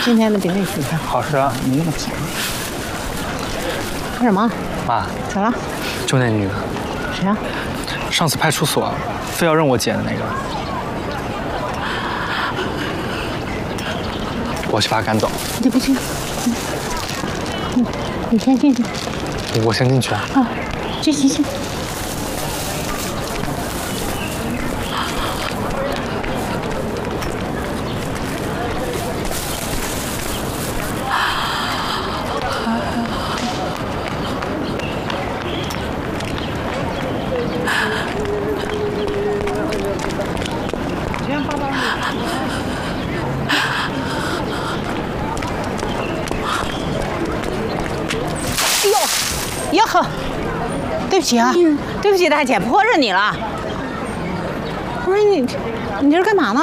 今天的饼里喜欢。 好吃啊。 干什么？ 妈， 咋了？ 就那女的， 谁啊？ 上次派出所非要让我捡的那个，我去把她赶走。 你不去，你先进去。 我先进去啊。 啊，行。哎呦，呵，对不起啊，对不起大姐，泼着你了。不是你这是干嘛呢？